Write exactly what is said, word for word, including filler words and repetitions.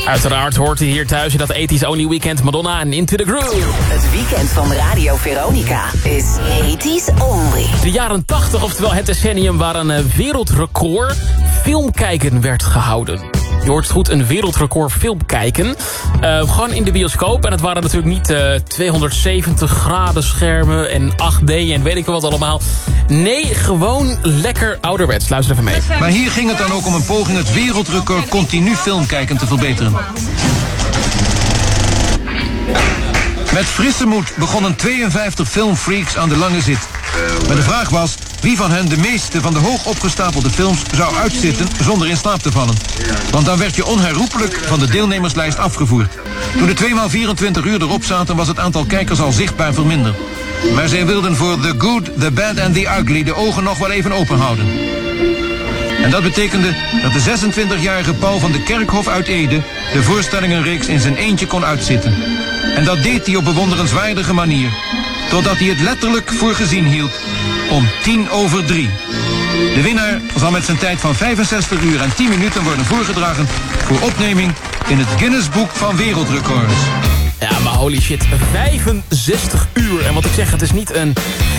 Uiteraard hoort u hier thuis in dat eighties Only Weekend Madonna en Into the Groove. Het weekend van Radio Veronica is eighties Only. De jaren tachtig, oftewel het decennium waar een uh, wereldrecord filmkijken werd gehouden. Je hoort het goed, een wereldrecord filmkijken. Uh, gewoon in de bioscoop. En het waren natuurlijk niet uh, tweehonderdzeventig graden schermen en acht D en weet ik wat allemaal. Nee, gewoon lekker ouderwets. Luister even mee. Maar hier ging het dan ook om een poging het wereldrecord continu filmkijken te verbeteren. Met frisse moed begonnen tweeënvijftig filmfreaks aan de lange zit. Maar de vraag was wie van hen de meeste van de hoog opgestapelde films zou uitzitten zonder in slaap te vallen. Want dan werd je onherroepelijk van de deelnemerslijst afgevoerd. Toen de twee maal vierentwintig uur erop zaten was het aantal kijkers al zichtbaar verminderd. Maar zij wilden voor The Good, The Bad and The Ugly de ogen nog wel even open houden. En dat betekende dat de zesentwintigjarige Paul van de Kerkhof uit Ede de voorstellingenreeks in zijn eentje kon uitzitten. En dat deed hij op bewonderenswaardige manier. Totdat hij het letterlijk voor gezien hield. Om tien over drie. De winnaar zal met zijn tijd van vijfenzestig uur en tien minuten worden voorgedragen voor opneming in het Guinness Boek van Wereldrecords. Ja, maar holy shit, vijfenzestig uur. En wat ik zeg, het is niet een